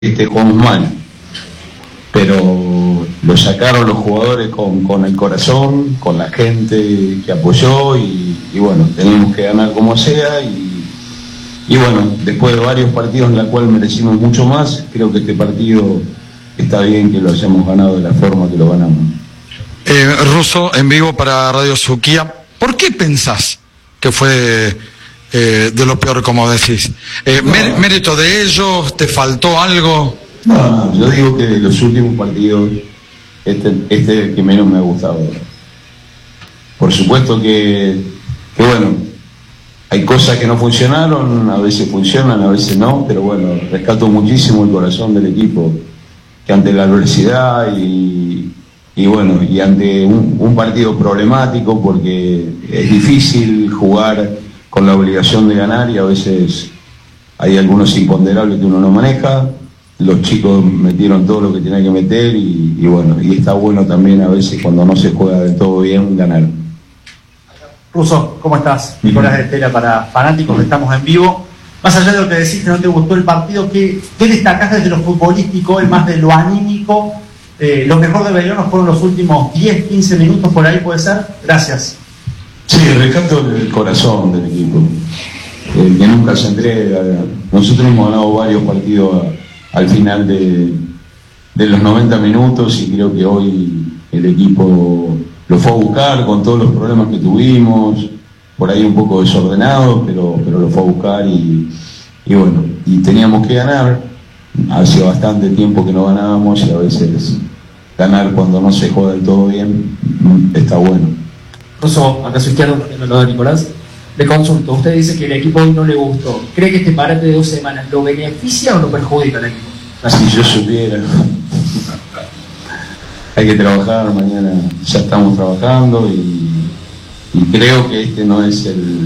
jugamos mal, pero lo sacaron los jugadores con el corazón, con la gente que apoyó y bueno, tenemos que ganar como sea y bueno, después de varios partidos en los cuales merecimos mucho más, creo que este partido está bien que lo hayamos ganado de la forma que lo ganamos. Russo, en vivo para Radio Suquía, ¿por qué pensás que fue de lo peor, como decís? ¿Mérito de ellos? ¿Te faltó algo? No, yo digo que de los últimos partidos, este es el que menos me ha gustado. Por supuesto que bueno, hay cosas que no funcionaron, a veces funcionan, a veces no, pero bueno, rescato muchísimo el corazón del equipo, que ante la adversidad y bueno, y ante un partido problemático, porque es difícil jugar con la obligación de ganar y a veces hay algunos imponderables que uno no maneja. Los chicos metieron todo lo que tenían que meter y bueno, y está bueno también a veces cuando no se juega del todo bien ganar. Russo, ¿cómo estás? Nicolás de Estela para Fanáticos, estamos en vivo. Más allá de lo que decís que no te gustó el partido, ¿qué destacás desde lo futbolístico, más de lo anímico? Lo mejor de Belgrano fueron los últimos 10, 15 minutos por ahí, ¿puede ser? Gracias. Sí, rescato el corazón del equipo, que nunca se entrega. Nosotros hemos ganado varios partidos al final de los 90 minutos y creo que hoy el equipo lo fue a buscar con todos los problemas que tuvimos, por ahí un poco desordenado, pero lo fue a buscar y bueno, y teníamos que ganar. Hace bastante tiempo que no ganábamos y a veces ganar cuando no se juega del todo bien está bueno. Russo, acá a su izquierda, lo de Nicolás. Le consulto, usted dice que el equipo hoy no le gustó. ¿Cree que este parate de 2 semanas lo beneficia o lo perjudica al equipo? Si yo supiera. Hay que trabajar, mañana ya estamos trabajando y creo que este no es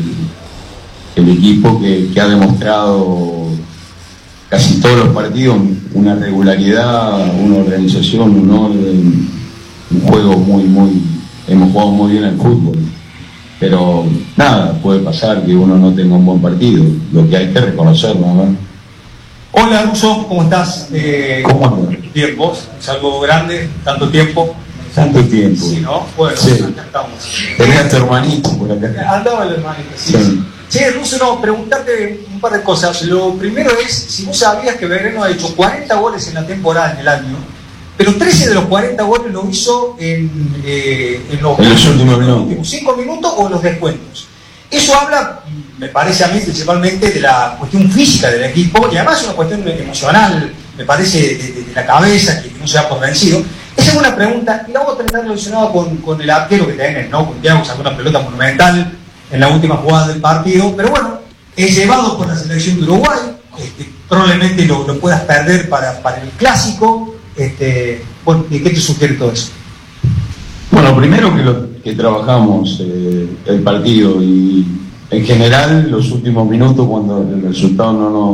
el equipo que ha demostrado casi todos los partidos una regularidad, una organización, un orden, un juego hemos jugado muy bien al fútbol. Pero nada, puede pasar que uno no tenga un buen partido, lo que hay que reconocer, ¿no? Hola Russo, ¿cómo estás? ¿Cómo andas? Bien, vos, es algo grande, tanto tiempo. Tanto tiempo. Sí, ¿no? Bueno, sí. Acá estamos. Tenés a tu hermanito por acá. Andaba el hermanito, sí. Sí. Che, Russo, no, preguntarte un par de cosas. Lo primero es, si vos sabías que Belgrano ha hecho 40 goles en la temporada, en el año, pero 13 de los 40 goles lo hizo en los últimos 5 minutos o en los descuentos. Eso habla, me parece a mí, principalmente de la cuestión física del equipo y además una cuestión emocional, me parece, de la cabeza, que no se da por vencido. Esa es una pregunta, y la voy a tener relacionada con el arquero que tenés, ¿no? Con Thiago, sacó una pelota monumental en la última jugada del partido, pero bueno, es llevado por la selección de Uruguay, probablemente lo puedas perder para el clásico. Bueno, ¿qué te sugiere todo eso? Bueno, primero que trabajamos el partido y en general los últimos minutos cuando el resultado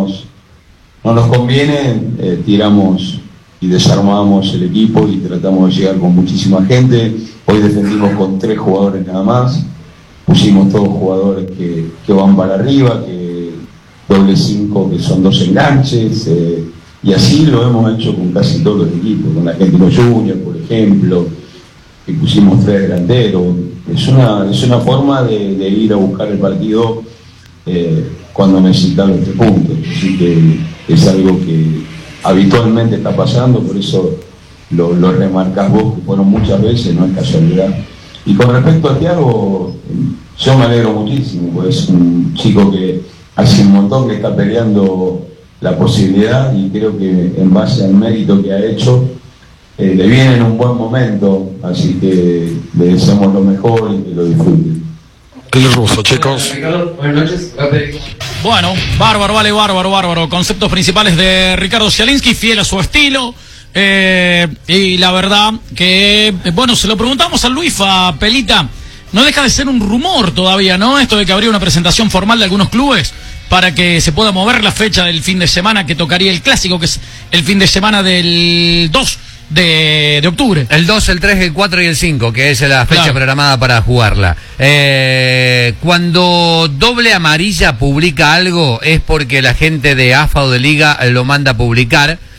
no nos conviene, tiramos y desarmamos el equipo y tratamos de llegar con muchísima gente. Hoy defendimos con 3 jugadores nada más, pusimos todos jugadores que van para arriba, que doble 5 que son 2 enganches, y así lo hemos hecho con casi todos los equipos, con la Argentino Junior, por ejemplo, que pusimos 3 delanteros. Es una forma de ir a buscar el partido cuando necesitamos los 3 puntos. Así que es algo que habitualmente está pasando, por eso lo remarcás vos, que fueron muchas veces, no es casualidad. Y con respecto a Thiago, yo me alegro muchísimo, porque es un chico que hace un montón que está peleando la posibilidad y creo que en base al mérito que ha hecho le viene en un buen momento, así que le deseamos lo mejor y que lo disfruten. El Russo, chicos. Buenas noches. Bueno, bárbaro. Conceptos principales de Ricardo Zielinski, fiel a su estilo. Y la verdad que, bueno, se lo preguntamos a Luifa, Pelita. No deja de ser un rumor todavía, ¿no? Esto de que habría una presentación formal de algunos clubes para que se pueda mover la fecha del fin de semana que tocaría el clásico, que es el fin de semana del 2 de octubre. El 2, el 3, el 4 y el 5, que es la fecha programada para jugarla. Cuando Doble Amarilla publica algo es porque la gente de AFA o de Liga lo manda a publicar.